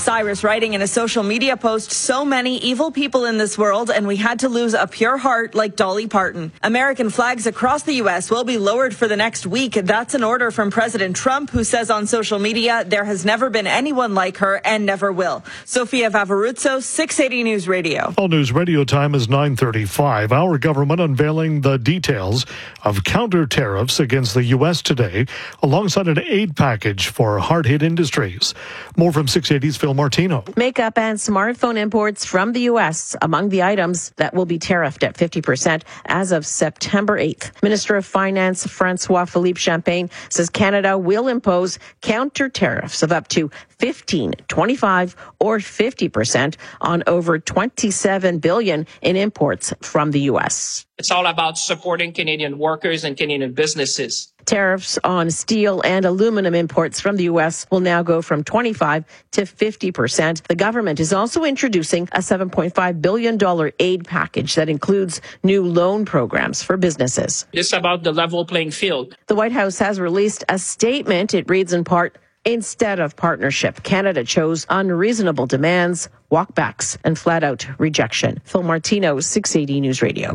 Cyrus writing in a social media post, so many evil people in this world, and we had to lose a pure heart like Dolly Parton. American flags across the U.S. will be lowered for the next week. That's an order from President Trump, who says on social media there has never been anyone like her and never will. Sofia Vavaruzzo, 680 News Radio. All News Radio time is 9:35. Our government unveiling the details of counter tariffs against the U.S. today, alongside an aid package for hard-hit industries. More from 680's Phil Martino. Makeup and smartphone imports from the U.S. among the items that will be tariffed at 50% as of September 8th. Minister of Finance Francois Philippe Champagne says Canada will impose counter tariffs of up to 15, 25, or 50% on over $27 billion in imports from the U.S. It's all about supporting Canadian workers and Canadian businesses. Tariffs on steel and aluminum imports from the U.S. will now go from 25 to 50%. The government is also introducing a $7.5 billion aid package that includes new loan programs for businesses. It's about the level playing field. The White House has released a statement. It reads in part, instead of partnership, Canada chose unreasonable demands, walkbacks, and flat-out rejection. Phil Martino, 680 News Radio.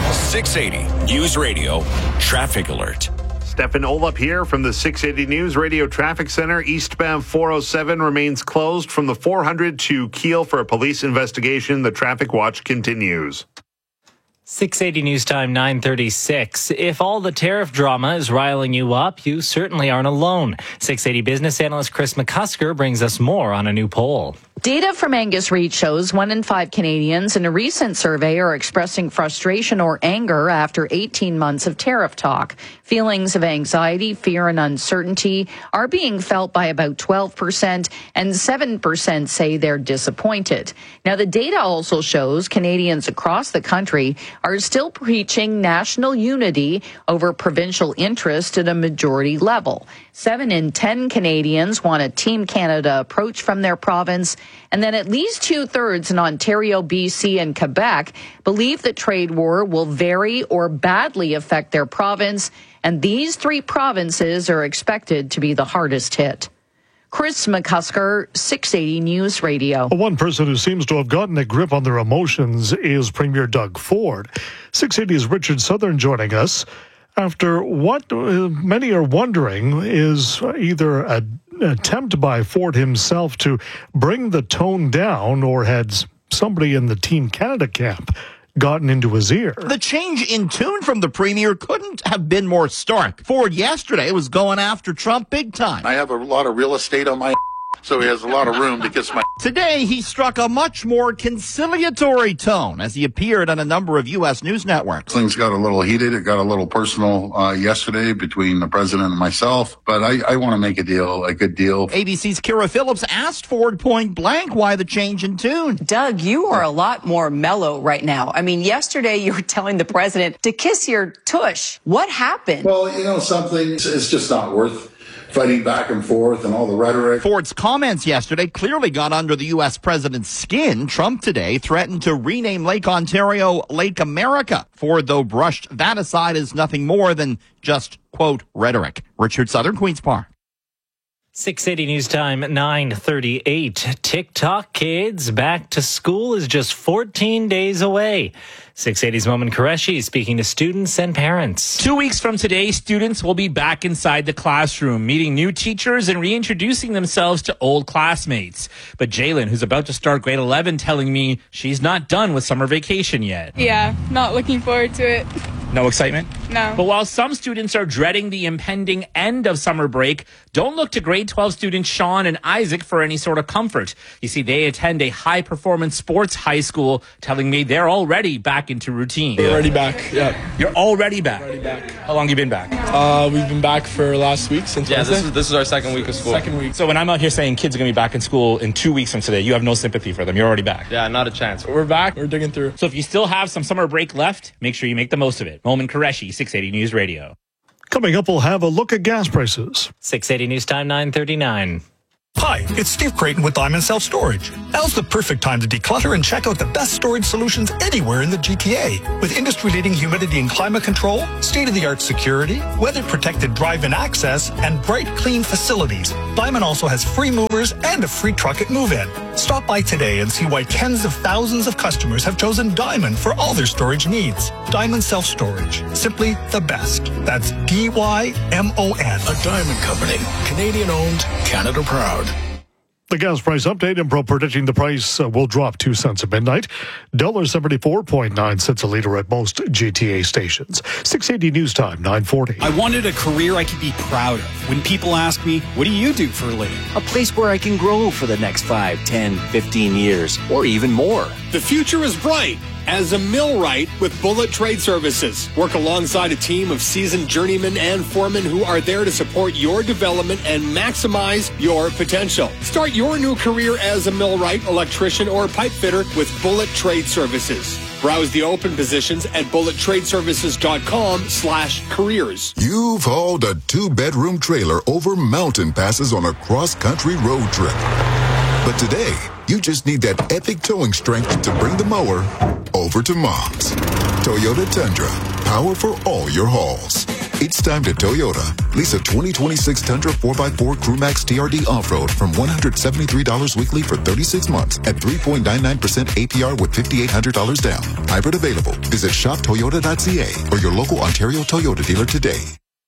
680 News Radio Traffic Alert. Stefan Olap here from the 680 News Radio Traffic Center. Eastbound 407 remains closed from the 400 to Kiel for a police investigation. The traffic watch continues. 680 News Time, 9:36. If all the tariff drama is riling you up, you certainly aren't alone. 680 business analyst Chris McCusker brings us more on a new poll. Data from Angus Reid shows 1 in 5 Canadians in a recent survey are expressing frustration or anger after 18 months of tariff talk. Feelings of anxiety, fear, and uncertainty are being felt by about 12%, and 7% say they're disappointed. Now, the data also shows Canadians across the country are still preaching national unity over provincial interest at a majority level. 7 in 10 Canadians want a Team Canada approach from their province, and then at least 2/3 in Ontario, BC, and Quebec believe the trade war will very or badly affect their province, and these 3 provinces are expected to be the hardest hit. Chris McCusker, 680 News Radio. One person who seems to have gotten a grip on their emotions is Premier Doug Ford. 680's Richard Southern joining us after what many are wondering is either an attempt by Ford himself to bring the tone down, or had somebody in the Team Canada camp gotten into his ear. The change in tune from the Premier couldn't have been more stark. Ford yesterday was going after Trump big time. I have a lot of real estate on my so he has a lot of room to kiss my. Today, he struck a much more conciliatory tone as he appeared on a number of U.S. news networks. Things got a little heated. It got a little personal yesterday between the president and myself, but I want to make a good deal. ABC's Kira Phillips asked Ford point blank why the change in tune. Doug, you are a lot more mellow right now. I mean, yesterday you were telling the president to kiss your tush. What happened? Well, you know something, it's just not worth fighting back and forth and all the rhetoric. Ford's comments yesterday clearly got under the U.S. president's skin. Trump today threatened to rename Lake Ontario Lake America. Ford, though, brushed that aside as nothing more than just, quote, rhetoric. Richard Southern, Queen's Park. 680 News Time, 9:38. TikTok kids back to school is just 14 days away. 680's Momin Qureshi speaking to students and parents. 2 weeks from today, students will be back inside the classroom, meeting new teachers and reintroducing themselves to old classmates. But Jalen, who's about to start grade 11, telling me she's not done with summer vacation yet. Yeah, not looking forward to it. No excitement? No. But while some students are dreading the impending end of summer break, don't look to grade 12 students Sean and Isaac for any sort of comfort. You see, they attend a high-performance sports high school, telling me they're already back into routine. We're already back, yeah. You're already back? Already back. How long have you been back? We've been back for last week since Wednesday. This is our second week of school. Second week. So when I'm out here saying kids are going to be back in school in 2 weeks from today, you have no sympathy for them. You're already back. Yeah, not a chance. We're back. We're digging through. So if you still have some summer break left, make sure you make the most of it. Momin Qureshi, 680 News Radio. Coming up, we'll have a look at gas prices. 680 News Time, 9:39. Hi, it's Steve Creighton with Diamond Self Storage. Now's the perfect time to declutter and check out the best storage solutions anywhere in the GTA. With industry-leading humidity and climate control, state-of-the-art security, weather-protected drive-in access, and bright, clean facilities, Diamond also has free movers and a free truck at move-in. Stop by today and see why tens of thousands of customers have chosen Diamond for all their storage needs. Diamond Self Storage. Simply the best. That's D-Y-M-O-N. A Diamond Company. Canadian-owned, Canada proud. The gas price update. Impro predicting the price will drop 2 cents at midnight. $1.74.9 cents a liter at most GTA stations. 680 News Time, 9:40. I wanted a career I could be proud of. When people ask me, what do you do for a living? A place where I can grow for the next 5, 10, 15 years, or even more. The future is bright as a millwright with Bullet Trade Services. Work alongside a team of seasoned journeymen and foremen who are there to support your development and maximize your potential. Start your new career as a millwright, electrician, or pipe fitter with Bullet Trade Services. Browse the open positions at bullettradeservices.com/careers. You've hauled a 2-bedroom trailer over mountain passes on a cross-country road trip. But today, you just need that epic towing strength to bring the mower over to Mom's. Toyota Tundra, power for all your hauls. It's time to Toyota. Lease a 2026 Tundra 4x4 CrewMax TRD Off-Road from $173 weekly for 36 months at 3.99% APR with $5,800 down. Hybrid available. Visit shoptoyota.ca or your local Ontario Toyota dealer today.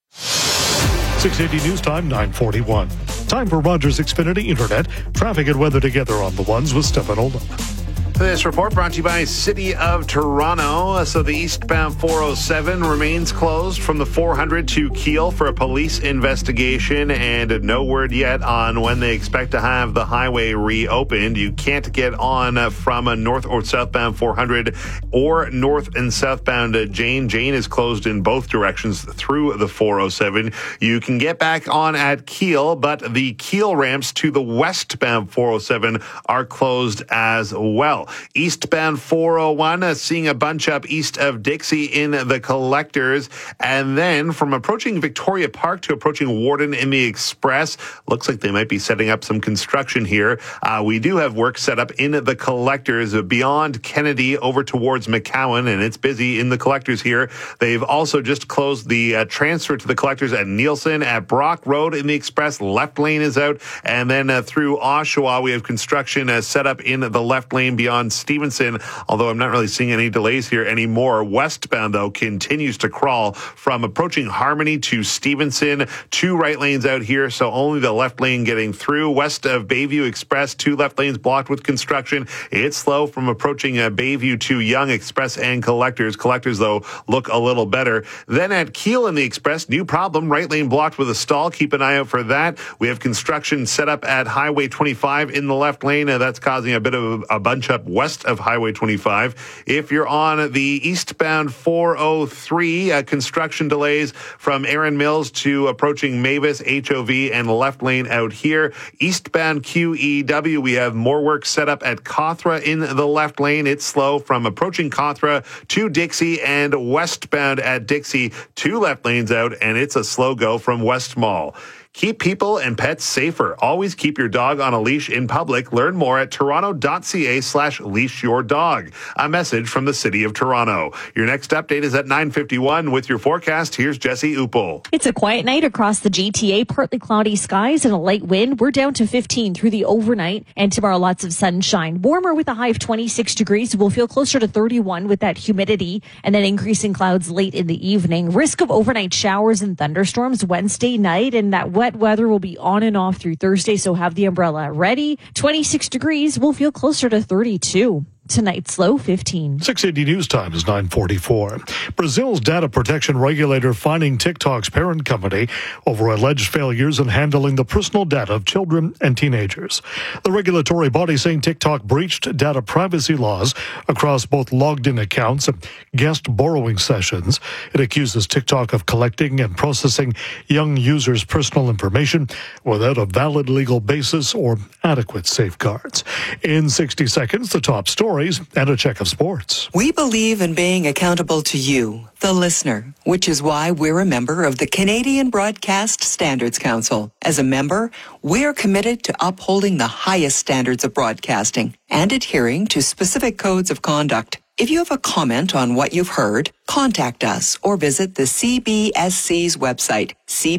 680 News Time, 9:41. Time for Rogers Xfinity Internet. Traffic and weather together on the ones with Stefan Olden. This report brought to you by City of Toronto. So the eastbound 407 remains closed from the 400 to Keele for a police investigation, and no word yet on when they expect to have the highway reopened. You can't get on from a north or southbound 400 or north and southbound Jane. Jane is closed in both directions through the 407. You can get back on at Keele, but the Keele ramps to the westbound 407 are closed as well. Eastbound 401, seeing a bunch up east of Dixie in the collectors. And then from approaching Victoria Park to approaching Warden in the Express, looks like they might be setting up some construction here. We do have work set up in the collectors beyond Kennedy over towards McCowan, and it's busy in the collectors here. They've also just closed the transfer to the collectors at Nielsen. At Brock Road in the Express, left lane is out. And then through Oshawa, we have construction set up in the left lane beyond Stevenson, although I'm not really seeing any delays here anymore. Westbound, though, continues to crawl from approaching Harmony to Stevenson. 2 right lanes out here, so only the left lane getting through. West of Bayview Express, 2 left lanes blocked with construction. It's slow from approaching Bayview to Young Express and Collectors. Collectors, though, look a little better. Then at Keele in the Express, new problem, right lane blocked with a stall. Keep an eye out for that. We have construction set up at Highway 25 in the left lane. That's causing a bit of a bunch up west of Highway 25. If you're on the eastbound 403, construction delays from Erin Mills to approaching Mavis, HOV, and left lane out here. Eastbound QEW, we have more work set up at Cawthra in the left lane. It's slow from approaching Cawthra to Dixie and westbound at Dixie. 2 left lanes out, and it's a slow go from West Mall. Keep people and pets safer. Always keep your dog on a leash in public. Learn more at toronto.ca/leashyourdog. A message from the City of Toronto. Your next update is at 9:51 with your forecast. Here's Jesse Upel. It's a quiet night across the GTA. Partly cloudy skies and a light wind. We're down to 15 through the overnight, and tomorrow lots of sunshine. Warmer with a high of 26 degrees. We'll feel closer to 31 with that humidity, and then increasing clouds late in the evening. Risk of overnight showers and thunderstorms Wednesday night, and that wet weather will be on and off through Thursday, so have the umbrella ready. 26 degrees, we'll feel closer to 32. Tonight's low 15. 680 News Time is 9:44. Brazil's data protection regulator fining TikTok's parent company over alleged failures in handling the personal data of children and teenagers. The regulatory body saying TikTok breached data privacy laws across both logged-in accounts and guest borrowing sessions. It accuses TikTok of collecting and processing young users' personal information without a valid legal basis or adequate safeguards. In 60 seconds, the top story. stories and a check of sports. We believe in being accountable to you, the listener, which is why we're a member of the Canadian Broadcast Standards Council. As a member, we're committed to upholding the highest standards of broadcasting and adhering to specific codes of conduct. If you have a comment on what you've heard, contact us or visit the CBSC's website,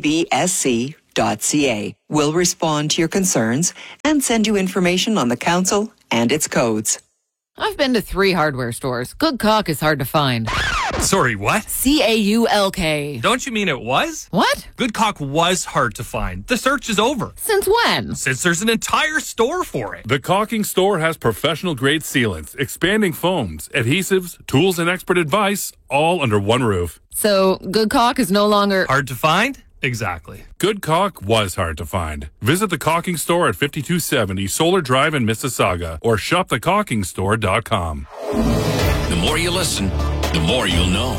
cbsc.ca. We'll respond to your concerns and send you information on the council and its codes. I've been to 3 hardware stores. Good caulk is hard to find. Sorry, what? C-A-U-L-K. Don't you mean it was? What? Good caulk was hard to find. The search is over. Since when? Since there's an entire store for it. The Caulking Store has professional-grade sealants, expanding foams, adhesives, tools, and expert advice, all under one roof. So, good caulk is no longer... Hard to find? Exactly. Good caulk was hard to find. Visit the Caulking Store at 5270 Solar Drive in Mississauga or shopthecaulkingstore.com. The more you listen, the more you'll know.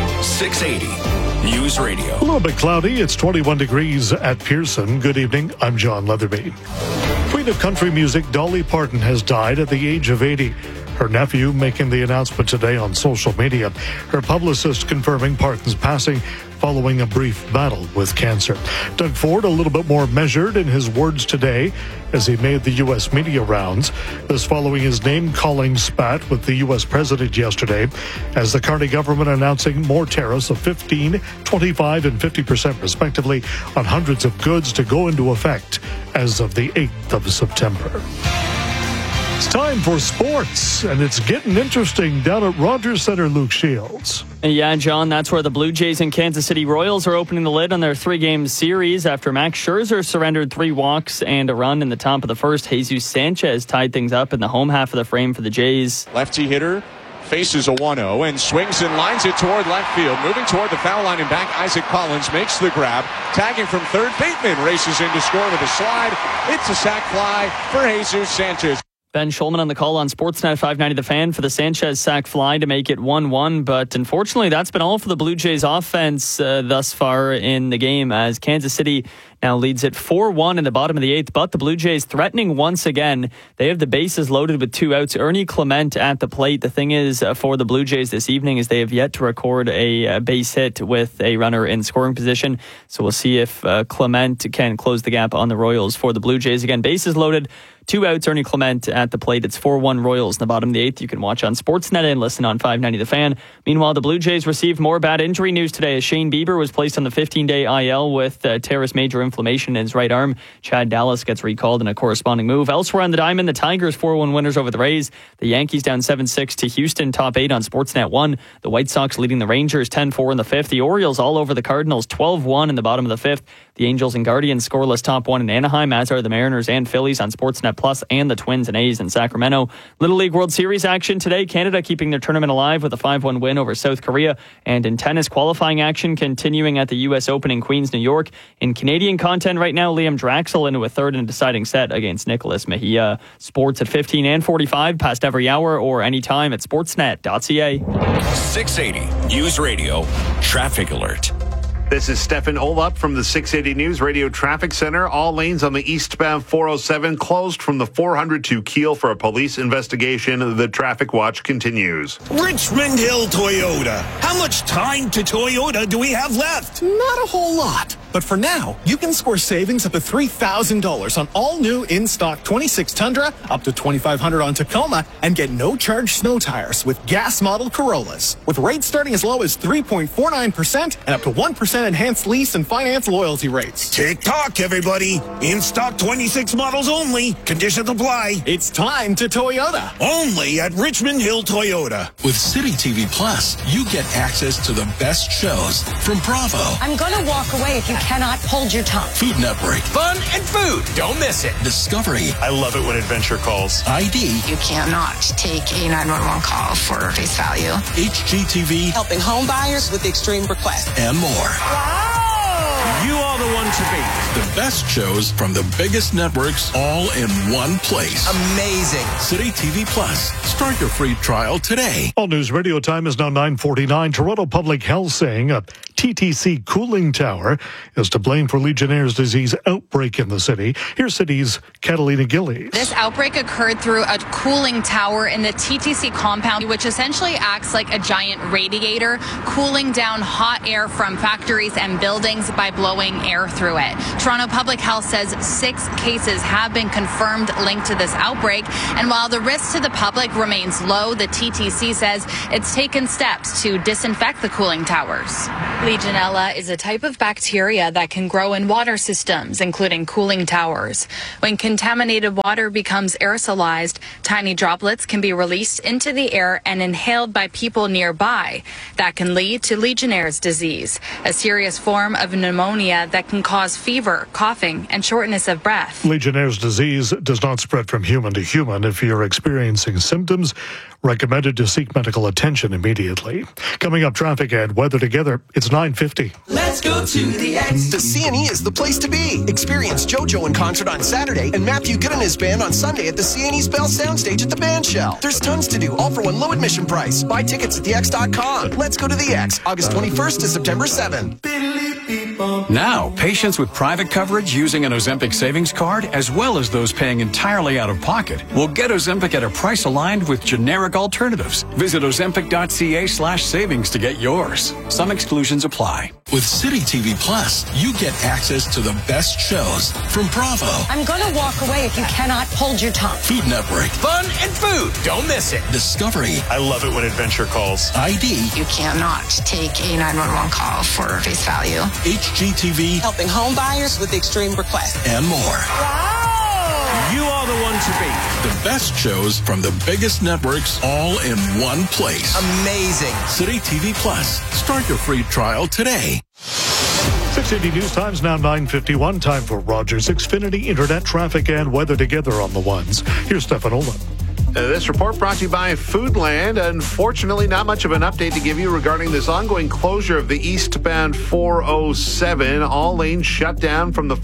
680 News Radio. A little bit cloudy. It's 21 degrees at Pearson. Good evening. I'm John Leatherby. Queen of country music Dolly Parton has died at the age of 80. Her nephew making the announcement today on social media. Her publicist confirming Parton's passing following a brief battle with cancer. Doug Ford a little bit more measured in his words today as he made the U.S. media rounds. This following his name-calling spat with the U.S. president yesterday as the Carney government announcing more tariffs of 15, 25, and 50% respectively on hundreds of goods to go into effect as of the 8th of September. It's time for sports, and it's getting interesting down at Rogers Centre. Luke Shields. Yeah, John, that's where the Blue Jays and Kansas City Royals are opening the lid on their 3-game series after Max Scherzer surrendered 3 walks and a run in the top of the first. Jesus Sanchez tied things up in the home half of the frame for the Jays. Lefty hitter faces a 1-0 and swings and lines it toward left field. Moving toward the foul line and back, Isaac Collins makes the grab. Tagging from third, Bateman races in to score with a slide. It's a sac fly for Jesus Sanchez. Ben Schulman on the call on Sportsnet 590 The Fan for the Sanchez sac fly to make it 1-1. But unfortunately, that's been all for the Blue Jays offense thus far in the game as Kansas City now leads it 4-1 in the bottom of the 8th. But the Blue Jays threatening once again. They have the bases loaded with 2 outs. Ernie Clement at the plate. The thing is for the Blue Jays this evening is they have yet to record a base hit with a runner in scoring position. So we'll see if Clement can close the gap on the Royals for the Blue Jays. Again, bases loaded. 2 outs, Ernie Clement at the plate. It's 4-1 Royals in the bottom of the 8th. You can watch on Sportsnet and listen on 590 The Fan. Meanwhile, the Blue Jays received more bad injury news today as Shane Bieber was placed on the 15-day IL with teres major inflammation in his right arm. Chad Dallas gets recalled in a corresponding move. Elsewhere on the diamond, the Tigers 4-1 winners over the Rays. The Yankees down 7-6 to Houston, top 8 on Sportsnet 1. The White Sox leading the Rangers 10-4 in the 5th. The Orioles all over the Cardinals 12-1 in the bottom of the 5th. The Angels and Guardians scoreless top 1 in Anaheim, as are the Mariners and Phillies on Sportsnet Plus, and the Twins and A's in Sacramento. Little League World Series action today. Canada keeping their tournament alive with a 5-1 win over South Korea. And in tennis, qualifying action continuing at the U.S. Open in Queens, New York. In Canadian content right now, Liam Draxl into a third and deciding set against Nicholas Mejia. Sports at 15 and 45, past every hour or anytime at sportsnet.ca. 680 News Radio Traffic Alert. This is Stefan Olup from the 680 News Radio Traffic Center. All lanes on the eastbound 407 closed from the 400 to Kiel for a police investigation. The traffic watch continues. Richmond Hill Toyota. How much time to Toyota do we have left? Not a whole lot. But for now, you can score savings up to $3,000 on all new in-stock 26 Tundra, up to $2,500 on Tacoma, and get no-charge snow tires with gas model Corollas. With rates starting as low as 3.49% and up to 1% enhanced lease and finance loyalty rates. Tick-tock, everybody. In-stock 26 models only. Conditions apply. It's time to Toyota. Only at Richmond Hill Toyota. With City TV Plus, you get access to the best shows from Bravo. I'm gonna walk away if you cannot hold your tongue. Food Network. Fun and food. Don't miss it. Discovery. I love it when Adventure calls. ID. You cannot take a 911 call for face value. HGTV. Helping home buyers with extreme requests. And more. Wow! You are the one to beat. The best shows from the biggest networks all in one place. Amazing. City TV Plus. Start your free trial today. All News Radio time is now 9:49. Toronto Public Health saying a TTC cooling tower is to blame for Legionnaire's disease outbreak in the city. Here's City's Catalina Gillies. This outbreak occurred through a cooling tower in the TTC compound, which essentially acts like a giant radiator, cooling down hot air from factories and buildings by blowing air through it. Toronto Public Health says 6 cases have been confirmed linked to this outbreak. And while the risk to the public remains low, the TTC says it's taken steps to disinfect the cooling towers. Legionella is a type of bacteria that can grow in water systems, including cooling towers. When contaminated water becomes aerosolized, tiny droplets can be released into the air and inhaled by people nearby. That can lead to Legionnaire's disease, a serious form of pneumonia that can cause fever, coughing, and shortness of breath. Legionnaire's disease does not spread from human to human. If you're experiencing symptoms, recommended to seek medical attention immediately. Coming up, traffic and weather together. It's 9:50. Let's go to the X. The CNE is the place to be. Experience JoJo in concert on Saturday and Matthew Good and his band on Sunday at the CNE's Bell Soundstage at the Band Shell. There's tons to do, all for one low admission price. Buy tickets at thex.com. Let's go to the X, August 21st to September 7th. Now, patients with private coverage using an Ozempic savings card, as well as those paying entirely out of pocket, will get Ozempic at a price aligned with generic alternatives. Visit ozempic.ca/savings to get yours. Some exclusions apply. With City TV Plus, you get access to the best shows from Bravo, I'm going to walk away if you cannot hold your tongue. Food Network, Fun and food. Don't miss it. Discovery, I love it when adventure calls. ID, You cannot take a 911 call for face value. HGTV, Helping home buyers with extreme requests. and more. You are the one to beat. The best shows from the biggest networks all in one place. Amazing. City TV Plus. Start your free trial today. 680 News Times now 9:51. Time for Rogers Xfinity Internet traffic and weather together on the ones. Here's Stefan Olin. This report brought to you by Foodland. Unfortunately, not much of an update to give you regarding this ongoing closure of the eastbound 407. All lanes shut down from the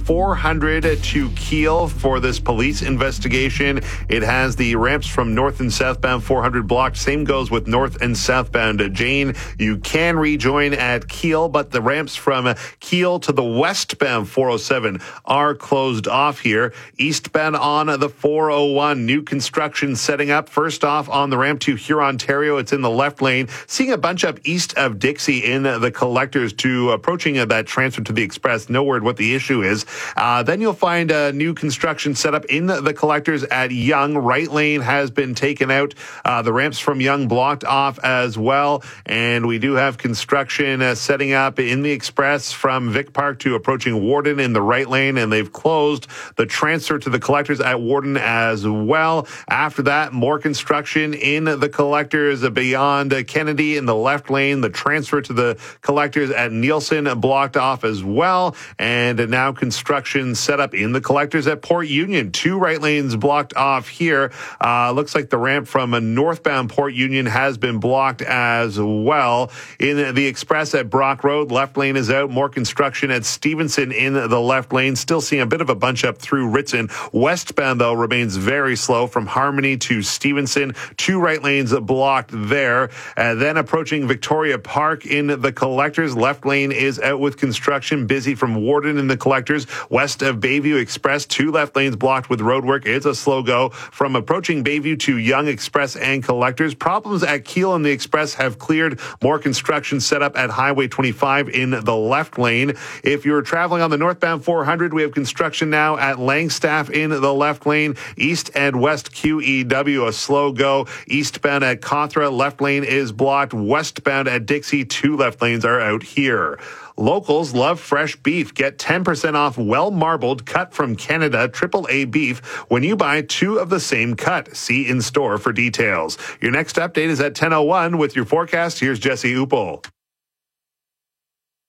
400 to Kiel for this police investigation. It has the ramps from north and southbound 400 blocked. Same goes with north and southbound Jane. You can rejoin at Kiel, but the ramps from Kiel to the westbound 407 are closed off here. Eastbound on the 401, new construction setting up. First off, on the ramp to Huron, Ontario, it's in the left lane. Seeing a bunch up east of Dixie in the collectors to approaching that transfer to the express. No word what the issue is. Then you'll find a new construction set up in the collectors at Yonge. Right lane has been taken out. The ramps from Yonge blocked off as well. And we do have construction setting up in the express from Vic Park to approaching Warden in the right lane. And they've closed the transfer to the collectors at Warden as well. After that, more construction in the collectors beyond Kennedy in the left lane. The transfer to the collectors at Nielsen blocked off as well. And now construction set up in the collectors at Port Union. 2 right lanes blocked off here. Looks like the ramp from a northbound Port Union has been blocked as well. In the express at Brock Road, left lane is out. More construction at Stevenson in the left lane. Still seeing a bit of a bunch up through Ritson. Westbound, though, remains very slow from Harmony to Stevenson. 2 right lanes blocked there. Then approaching Victoria Park in the collectors. Left lane is out with construction. Busy from Warden in the collectors. West of Bayview Express, 2 left lanes blocked with roadwork. It's a slow go from approaching Bayview to Yonge Express and collectors. Problems at Kiel and the Express have cleared. More construction set up at Highway 25 in the left lane. If you're traveling on the northbound 400, we have construction now at Langstaff in the left lane. East and west QEW, a slow go. Eastbound at Cawthra, left lane is blocked. Westbound at Dixie, 2 left lanes are out here. Locals love fresh beef. Get 10% off well-marbled cut from Canada AAA beef when you buy 2 of the same cut. See in store for details. Your next update is at 10:01 with your forecast. Here's Jesse Uppel.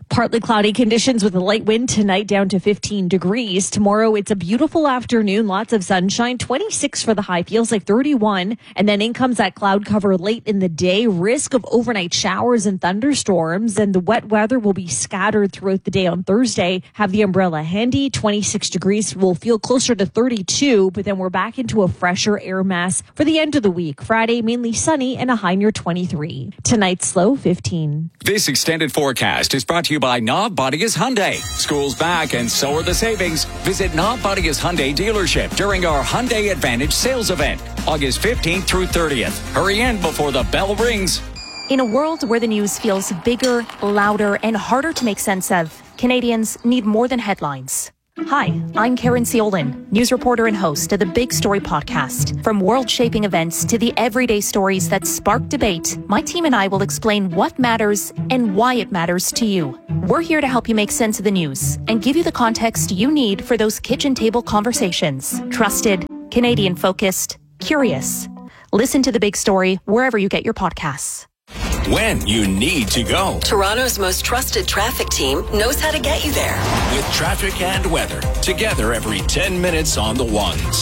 Partly cloudy conditions with a light wind tonight, down to 15 degrees. Tomorrow, it's a beautiful afternoon, lots of sunshine, 26 for the high, feels like 31. And then in comes that cloud cover late in the day, risk of overnight showers and thunderstorms. And the wet weather will be scattered throughout the day on Thursday. Have the umbrella handy, 26 degrees, will feel closer to 32. But then we're back into a fresher air mass for the end of the week. Friday, mainly sunny and a high near 23. Tonight's low, 15. This extended forecast is brought to you by Knob Bodia's Hyundai. School's back and so are the savings. Visit Knob Bodia's Hyundai dealership during our Hyundai Advantage sales event, August 15th through 30th. Hurry in before the bell rings. In a world where the news feels bigger, louder, and harder to make sense of, Canadians need more than headlines. Hi, I'm Karen Ciolin, news reporter and host of the Big Story podcast. From world-shaping events to the everyday stories that spark debate, my team and I will explain what matters and why it matters to you. We're here to help you make sense of the news and give you the context you need for those kitchen table conversations. Trusted, Canadian-focused, curious. Listen to The Big Story wherever you get your podcasts. When you need to go. Toronto's most trusted traffic team knows how to get you there. With traffic and weather, together every 10 minutes on the ones.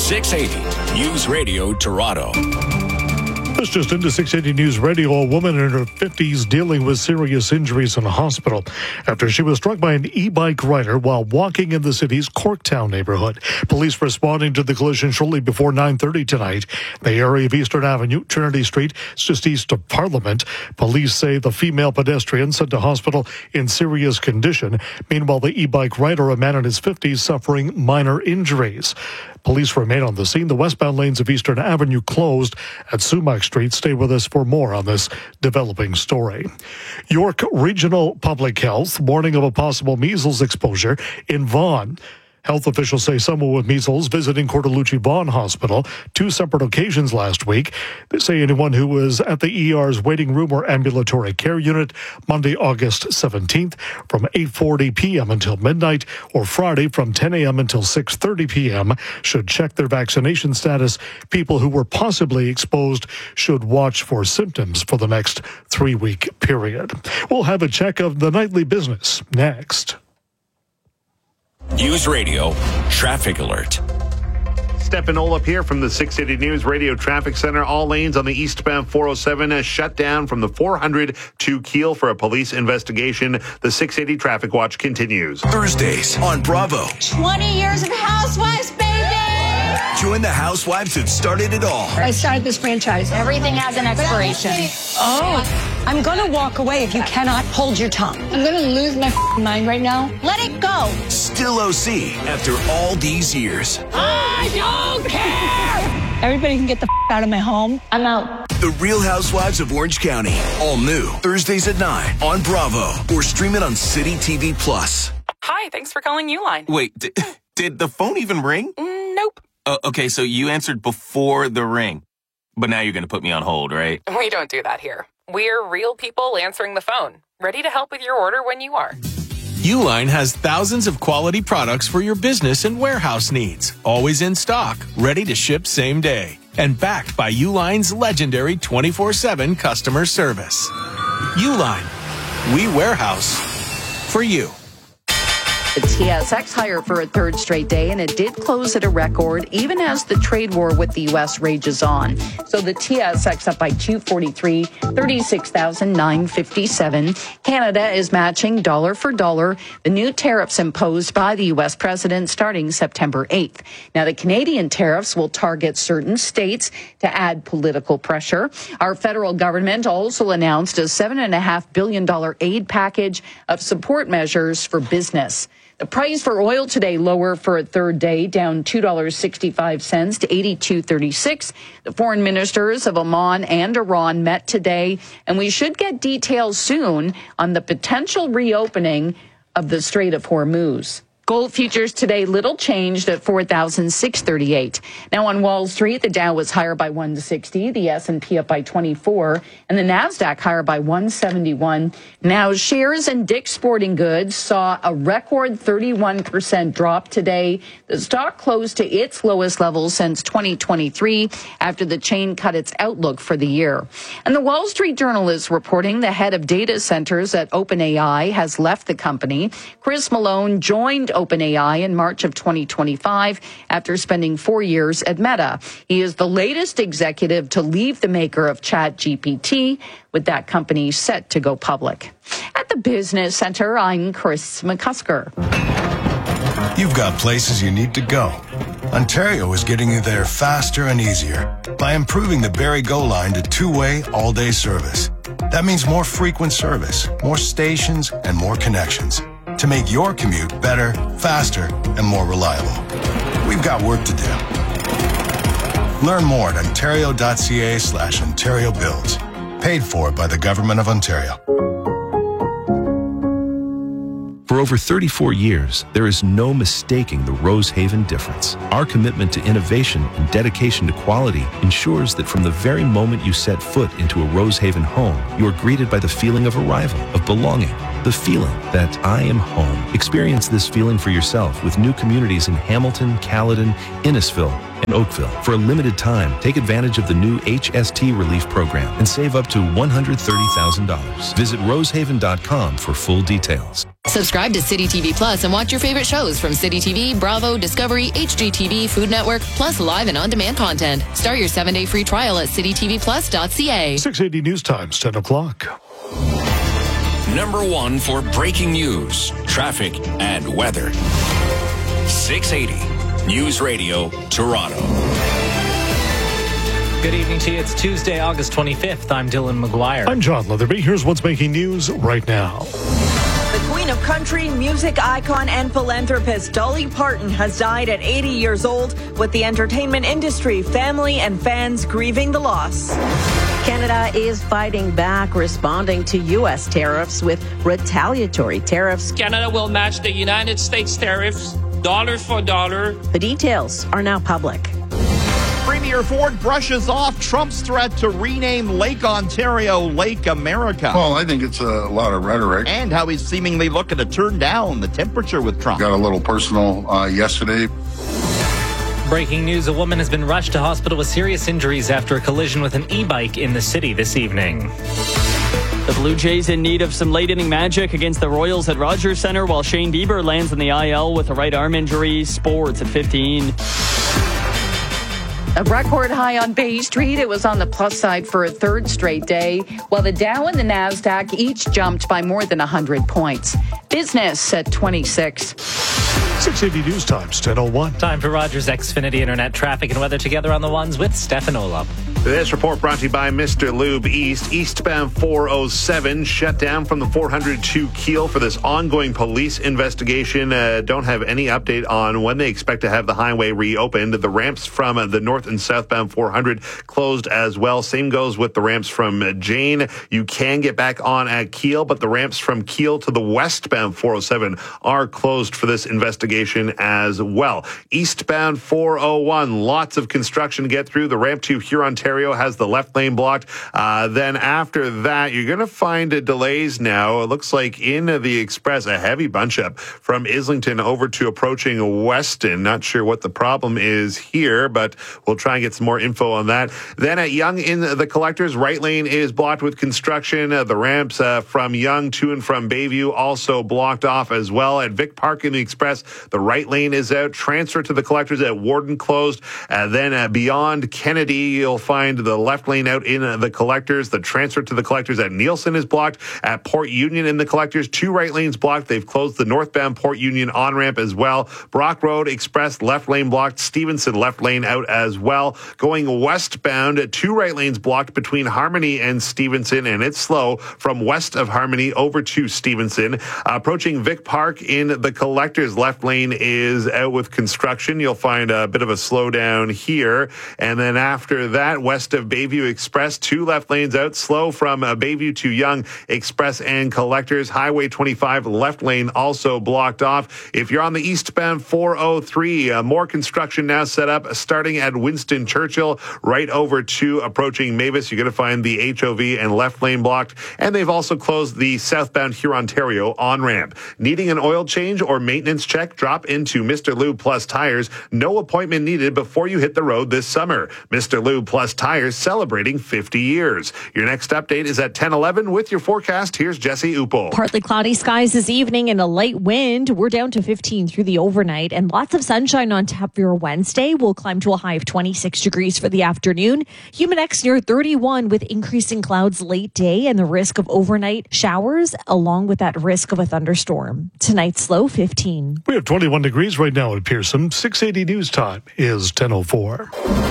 680 News Radio Toronto. This just into 680 News Radio. A woman in her 50s dealing with serious injuries in a hospital after she was struck by an e-bike rider while walking in the city's Corktown neighborhood. Police responding to the collision shortly before 9:30 tonight. The area of Eastern Avenue, Trinity Street, it's just east of Parliament. Police say the female pedestrian sent to hospital in serious condition. Meanwhile, the e-bike rider, a man in his 50s, suffering minor injuries. Police remain on the scene. The westbound lanes of Eastern Avenue closed at Sumac Street. Stay with us for more on this developing story. York Regional Public Health warning of a possible measles exposure in Vaughan. Health officials say someone with measles visiting Cortellucci Vaughan Hospital 2 separate occasions last week. They say anyone who was at the ER's waiting room or ambulatory care unit Monday, August 17th from 8:40 p.m. until midnight or Friday from 10 a.m. until 6:30 p.m. should check their vaccination status. People who were possibly exposed should watch for symptoms for the next 3-week period. We'll have a check of the nightly business next. News Radio Traffic Alert. Stefan Olaf here from the 680 News Radio Traffic Center. All lanes on the eastbound 407 shut down from the 400 to Kiel for a police investigation. The 680 Traffic Watch continues. Thursdays on Bravo. 20 years of Housewives, baby! Join the housewives that started it all. I started this franchise. Everything has an expiration. Oh, I'm going to walk away if you cannot hold your tongue. I'm going to lose my mind right now. Let it go. Still OC after all these years. I don't care. Everybody can get the out of my home. I'm out. The Real Housewives of Orange County. All new. Thursdays at 9 on Bravo. Or stream it on City TV Plus. Hi, thanks for calling Uline. Wait, did the phone even ring? Nope. Okay, so you answered before the ring. But now you're going to put me on hold, right? We don't do that here. We're real people answering the phone, ready to help with your order when you are. Uline has thousands of quality products for your business and warehouse needs. Always in stock, ready to ship same day. And backed by Uline's legendary 24/7 customer service. Uline. We warehouse for you. The TSX higher for a third straight day, and it did close at a record even as the trade war with the U.S. rages on. So the TSX up by 243, 36,957. Canada is matching dollar for dollar the new tariffs imposed by the U.S. president starting September 8th. Now, the Canadian tariffs will target certain states to add political pressure. Our federal government also announced a $7.5 billion aid package of support measures for business. The price for oil today lower for a third day, down $2.65 to $82.36. The foreign ministers of Oman and Iran met today, and we should get details soon on the potential reopening of the Strait of Hormuz. Gold futures today little changed at 4,638. Now on Wall Street, the Dow was higher by 160, the S&P up by 24, and the Nasdaq higher by 171. Now shares in Dick's Sporting Goods saw a record 31% drop today. The stock closed to its lowest level since 2023 after the chain cut its outlook for the year. And the Wall Street Journal is reporting the head of data centers at OpenAI has left the company. Chris Malone joined OpenAI in March of 2025 after spending 4 years at Meta. He is the latest executive to leave the maker of ChatGPT, with that company set to go public. At the Business Center, I'm Chris McCusker. You've got places you need to go. Ontario is getting you there faster and easier by improving the Barrie Go line to two-way all-day service. That means more frequent service, more stations, and more connections to make your commute better, faster, and more reliable. We've got work to do. Learn more at ontario.ca/Ontario Builds. Paid for by the Government of Ontario. For over 34 years, there is no mistaking the Rosehaven difference. Our commitment to innovation and dedication to quality ensures that from the very moment you set foot into a Rosehaven home, you are greeted by the feeling of arrival, of belonging, the feeling that I am home. Experience this feeling for yourself with new communities in Hamilton, Caledon, Innisfil, and Oakville. For a limited time, take advantage of the new HST Relief Program and save up to $130,000. Visit rosehaven.com for full details. Subscribe to City TV Plus and watch your favorite shows from City TV, Bravo, Discovery, HGTV, Food Network, plus live and on-demand content. Start your 7-day free trial at citytvplus.ca. 680 News Times, 10 o'clock. Number 1 for breaking news, traffic, and weather. 680 News Radio, Toronto. Good evening to you. It's Tuesday, August 25th. I'm Dylan McGuire. I'm John Leatherby. Here's what's making news right now. The Queen of Country, music icon, and philanthropist Dolly Parton has died at 80 years old, with the entertainment industry, family, and fans grieving the loss. Canada is fighting back, responding to U.S. tariffs with retaliatory tariffs. Canada will match the United States tariffs, dollar for dollar. The details are now public. Premier Ford brushes off Trump's threat to rename Lake Ontario Lake America. Well, I think it's a lot of rhetoric. And how he's seemingly looking to turn down the temperature with Trump. Got a little personal yesterday. Breaking news, a woman has been rushed to hospital with serious injuries after a collision with an e-bike in the city this evening. The Blue Jays in need of some late-inning magic against the Royals at Rogers Centre, while Shane Bieber lands in the IL with a right arm injury. Sports at 15. A record high on Bay Street. It was on the plus side for a third straight day, while the Dow and the Nasdaq each jumped by more than 100 points. Business at 26. 680 News Times, 10:01. Time for Rogers Xfinity Internet traffic and weather together on the ones with Stefan Olab. This report brought to you by Mr. Lube East. Eastbound 407 shut down from the 400 to Kiel for this ongoing police investigation. Don't have any update on when they expect to have the highway reopened. The ramps from the north and southbound 400 closed as well. Same goes with the ramps from Jane. You can get back on at Kiel, but the ramps from Kiel to the westbound 407 are closed for this investigation as well. Eastbound 401, lots of construction to get through. The ramp to Hurontario has the left lane blocked. Then after that, you're going to find delays now. It looks like in the Express, a heavy bunch up from Islington over to approaching Weston. Not sure what the problem is here, but we'll try and get some more info on that. Then at Yonge in the Collectors, right lane is blocked with construction. The ramps from Yonge to and from Bayview also blocked off as well. At Vic Park in the Express, the right lane is out. Transfer to the Collectors at Warden closed. Then beyond Kennedy, you'll find the left lane out in the Collectors. The transfer to the Collectors at Nielsen is blocked. At Port Union in the Collectors, 2 right lanes blocked. They've closed the northbound Port Union on-ramp as well. Brock Road Express, left lane blocked. Stevenson, left lane out as well. Going westbound, 2 right lanes blocked between Harmony and Stevenson, and it's slow from west of Harmony over to Stevenson. Approaching Vic Park in the Collectors, left lane lane is out with construction. You'll find a bit of a slowdown here. And then after that, west of Bayview Express, 2 left lanes out, slow from Bayview to Yonge Express and Collectors. Highway 25 left lane also blocked off. If you're on the eastbound 403, more construction now set up starting at Winston Churchill right over to approaching Mavis. You're going to find the HOV and left lane blocked. And they've also closed the southbound Hurontario on-ramp. Needing an oil change or maintenance check? Drop into Mr. Lube Plus Tires. No appointment needed before you hit the road this summer. Mr. Lube Plus Tires celebrating 50 years. Your next update is at 10:11 with your forecast. Here's Jesse Upel. Partly cloudy skies this evening and a light wind. We're down to 15 through the overnight and lots of sunshine on tap for your Wednesday. We'll climb to a high of 26 degrees for the afternoon. Humidex near 31 with increasing clouds late day and the risk of overnight showers along with that risk of a thunderstorm. Tonight's low 15. We have 21 degrees right now at Pearson. 680 news time is 10:04.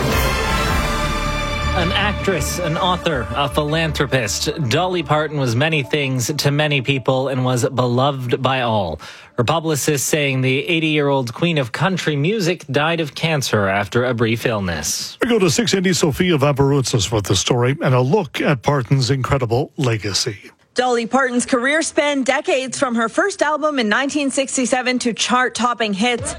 An actress, an author, a philanthropist, Dolly Parton was many things to many people and was beloved by all. Her publicist saying the 80-year-old queen of country music died of cancer after a brief illness. We go to 680 Sofia Vaparoutsas with the story and a look at Parton's incredible legacy. Dolly Parton's career spanned decades from her first album in 1967 to chart-topping hits.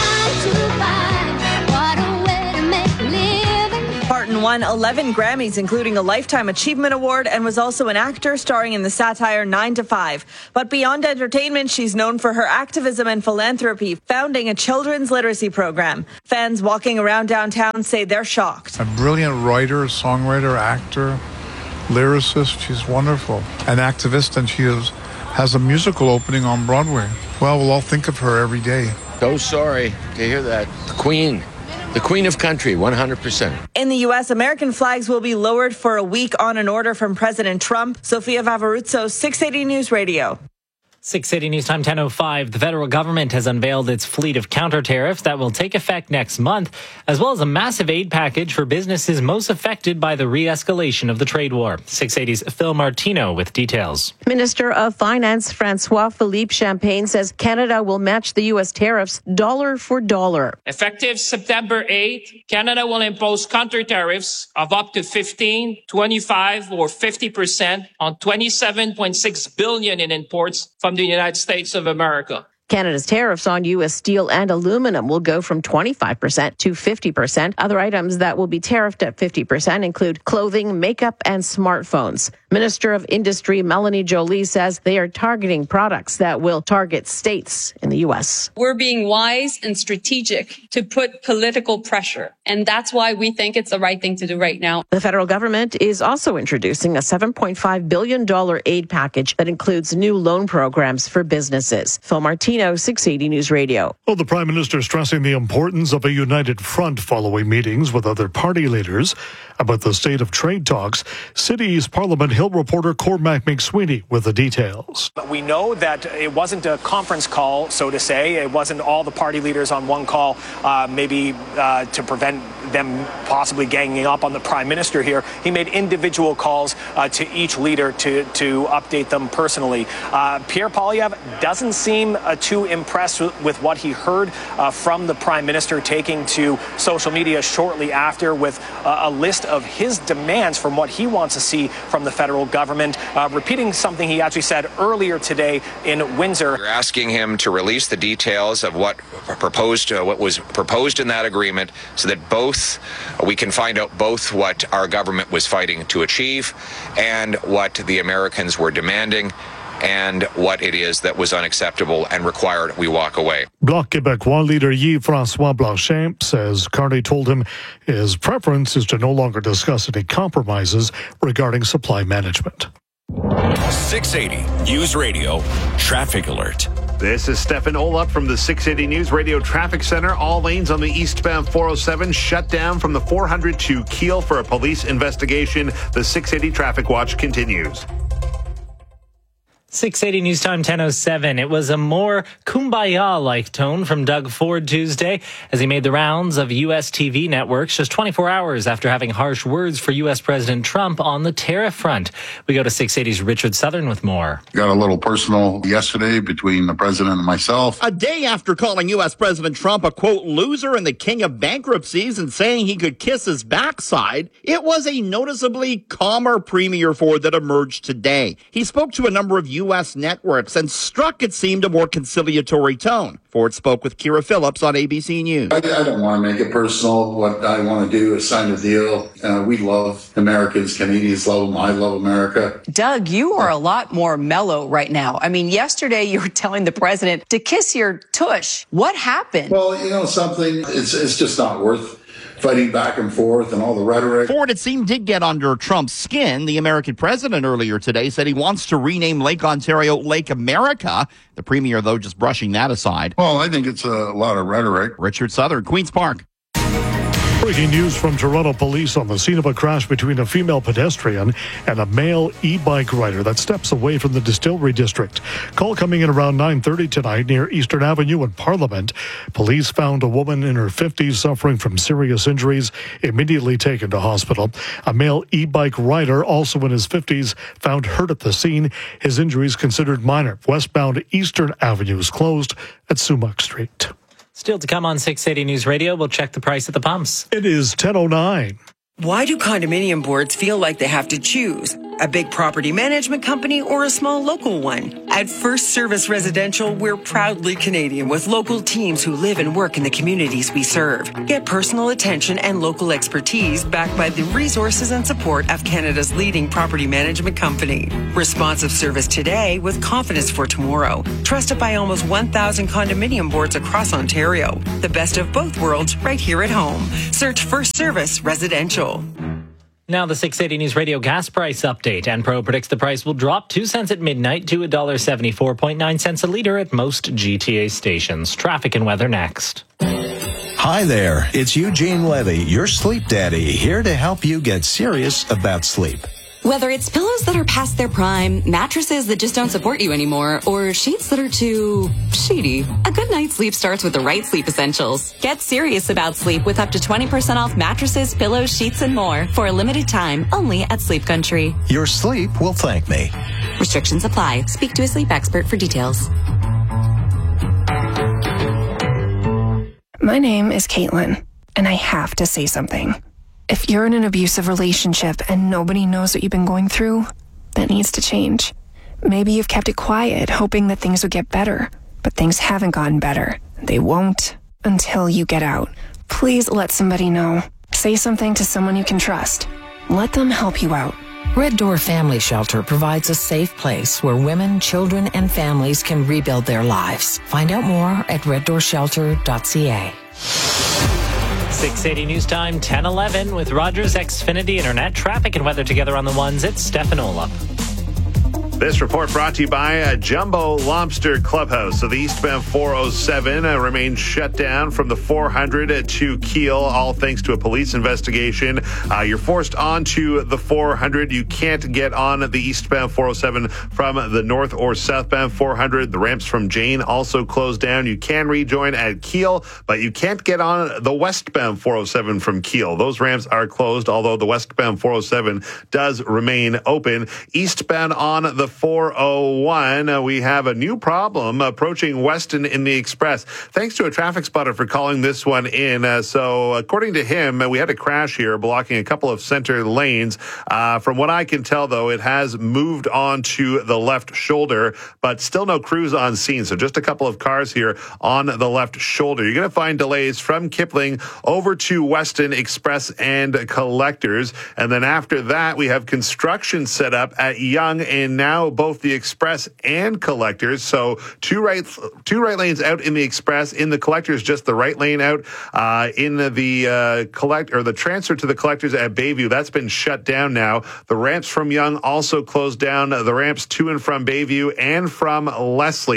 Parton won 11 Grammys, including a Lifetime Achievement Award, and was also an actor starring in the satire 9 to 5. But beyond entertainment, she's known for her activism and philanthropy, founding a children's literacy program. Fans walking around downtown say they're shocked. A brilliant writer, songwriter, actor, lyricist. She's wonderful. An activist, and she has a musical opening on Broadway. Well, we'll all think of her every day. So sorry to hear that. The Queen of Country, 100%. In the U.S., American flags will be lowered for a week on an order from President Trump. Sofia Vaparoutsas, 680 News Radio. 680 News Time 10:05. The federal government has unveiled its fleet of counter tariffs that will take effect next month, as well as a massive aid package for businesses most affected by the re-escalation of the trade war. 680's Phil Martino with details. Minister of Finance Francois-Philippe Champagne says Canada will match the U.S. tariffs dollar for dollar. Effective September 8, Canada will impose counter tariffs of up to 15, 25, or 50% on $27.6 billion in imports from the United States of America. Canada's tariffs on U.S. steel and aluminum will go from 25% to 50%. Other items that will be tariffed at 50% include clothing, makeup, and smartphones. Minister of Industry Melanie Joly says they are targeting products that will target states in the U.S. We're being wise and strategic to put political pressure, and that's why we think it's the right thing to do right now. The federal government is also introducing a $7.5 billion aid package that includes new loan programs for businesses. Phil Martino, 680 News Radio. Well, the Prime Minister stressing the importance of a united front following meetings with other party leaders about the state of trade talks. City's Parliament Hill reporter Cormac McSweeney with the details. We know that it wasn't a conference call, so to say. It wasn't all the party leaders on one call, maybe to prevent them possibly ganging up on the Prime Minister here. He made individual calls to each leader to update them personally. Pierre Poilievre doesn't seem too impressed with what he heard from the Prime Minister, taking to social media shortly after with a list of his demands from what he wants to see from the federal government, repeating something he actually said earlier today in Windsor. We're asking him to release the details of what was proposed in that agreement, so that we can find out both what our government was fighting to achieve and what the Americans were demanding, and what it is that was unacceptable and required we walk away. Bloc Québécois leader Yves-François Blanchet says Carney told him his preference is to no longer discuss any compromises regarding supply management. 680 News Radio Traffic Alert. This is Stefan Olop from the 680 News Radio Traffic Center. All lanes on the eastbound 407 shut down from the 400 to Kiel for a police investigation. The 680 Traffic Watch continues. 680 News Time 10:07. It was a more kumbaya-like tone from Doug Ford Tuesday as he made the rounds of U.S. TV networks just 24 hours after having harsh words for U.S. President Trump on the tariff front. We go to 680's Richard Southern with more. Got a little personal yesterday between the president and myself. A day after calling U.S. President Trump a, quote, loser and the king of bankruptcies and saying he could kiss his backside, it was a noticeably calmer Premier Ford that emerged today. He spoke to a number of U.S. networks and struck, it seemed, a more conciliatory tone. Ford spoke with Kira Phillips on ABC News. I don't want to make it personal. What I want to do is sign a deal. We love Americans. Canadians love them. I love America. Doug, you are a lot more mellow right now. I mean, yesterday you were telling the president to kiss your tush. What happened? Well, you know something? It's just not worth fighting back and forth and all the rhetoric. Ford, it seemed, did get under Trump's skin. The American president earlier today said he wants to rename Lake Ontario Lake America. The premier, though, just brushing that aside. Well, I think it's a lot of rhetoric. Richard Southern, Queen's Park. Breaking news from Toronto police on the scene of a crash between a female pedestrian and a male e-bike rider that steps away from the Distillery District. Call coming in around 9:30 tonight near Eastern Avenue and Parliament. Police found a woman in her 50s suffering from serious injuries, immediately taken to hospital. A male e-bike rider, also in his 50s, found hurt at the scene. His injuries considered minor. Westbound Eastern Avenue is closed at Sumac Street. Still to come on 680 News Radio, we'll check the price at the pumps. It is 10:09. Why do condominium boards feel like they have to choose? A big property management company or a small local one? At First Service Residential, we're proudly Canadian with local teams who live and work in the communities we serve. Get personal attention and local expertise backed by the resources and support of Canada's leading property management company. Responsive service today with confidence for tomorrow. Trusted by almost 1,000 condominium boards across Ontario. The best of both worlds right here at home. Search First Service Residential. Now the 680 News Radio gas price update. Enpro predicts the price will drop 2 cents at midnight to $1.74.9 a litre at most GTA stations. Traffic and weather next. Hi there, it's Eugene Levy, your sleep daddy, here to help you get serious about sleep. Whether it's pillows that are past their prime, mattresses that just don't support you anymore, or sheets that are too shady, a good night's sleep starts with the right sleep essentials. Get serious about sleep with up to 20% off mattresses, pillows, sheets, and more for a limited time only at Sleep Country. Your sleep will thank me. Restrictions apply. Speak to a sleep expert for details. My name is Caitlin, and I have to say something. If you're in an abusive relationship and nobody knows what you've been going through, that needs to change. Maybe you've kept it quiet, hoping that things would get better, but things haven't gotten better. They won't until you get out. Please let somebody know. Say something to someone you can trust. Let them help you out. Red Door Family Shelter provides a safe place where women, children, and families can rebuild their lives. Find out more at reddoorshelter.ca. 680 News Time 10:11 with Rogers Xfinity Internet. Traffic and weather together on the ones. It's Stefan Olaf. This report brought to you by Jumbo Lobster Clubhouse. So the eastbound 407 remains shut down from the 400 to Kiel, all thanks to a police investigation. You're forced onto the 400. You can't get on the eastbound 407 from the north or southbound 400. The ramps from Jane also closed down. You can rejoin at Kiel, but you can't get on the westbound 407 from Kiel. Those ramps are closed, although the westbound 407 does remain open. Eastbound on the 401, we have a new problem approaching Weston in the Express. Thanks to a traffic spotter for calling this one in. So according to him, we had a crash here blocking a couple of center lanes. From what I can tell, though, it has moved on to the left shoulder, but still no crews on scene. So just a couple of cars here on the left shoulder. You're going to find delays from Kipling over to Weston Express and Collectors. And then after that, we have construction set up at Yonge and now both the Express and Collectors. So two right lanes out in the Express. In the Collectors, just the right lane out. In the the transfer to the Collectors at Bayview, that's been shut down now. The ramps from Yonge also closed down. The ramps to and from Bayview and from Leslie